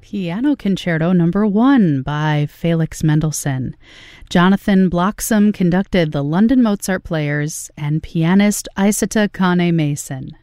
Piano Concerto Number 1 by Felix Mendelssohn. Jonathan Bloxham conducted the London Mozart Players and pianist Isata Kane Mason.